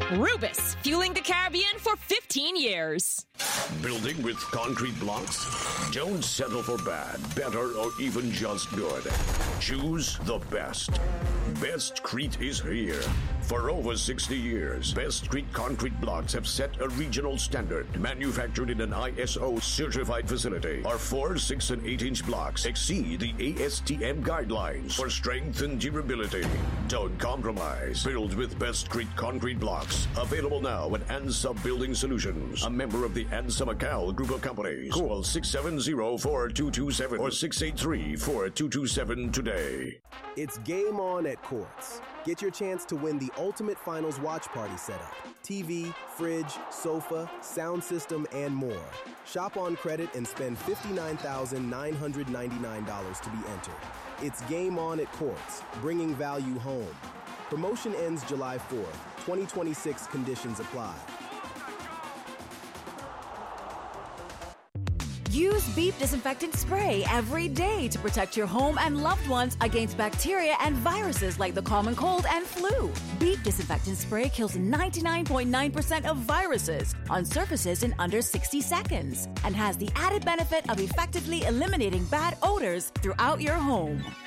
Rubus, fueling the Caribbean for 15 years. Building with concrete blocks? Don't settle for bad, better, or even just good. Choose the best. Bestcrete is here. For over 60 years, Bestcrete concrete blocks have set a regional standard. Manufactured in an ISO certified facility, our 4, 6, and 8-inch blocks exceed the ASTM guidelines for strength and durability. Don't compromise. Build with Bestcrete concrete blocks. Available now at ANSA Building Solutions, a member of the ANSA Macau Group of Companies. Call 670-4227 or 683-4227 today. It's game on at Quartz. Get your chance to win the ultimate finals watch party setup. TV, fridge, sofa, sound system, and more. Shop on credit and spend $59,999 to be entered. It's game on at Quartz, bringing value home. Promotion ends July 4th. 2026 conditions apply. Use Beep Disinfectant Spray every day to protect your home and loved ones against bacteria and viruses like the common cold and flu. Beep Disinfectant Spray kills 99.9% of viruses on surfaces in under 60 seconds and has the added benefit of effectively eliminating bad odors throughout your home.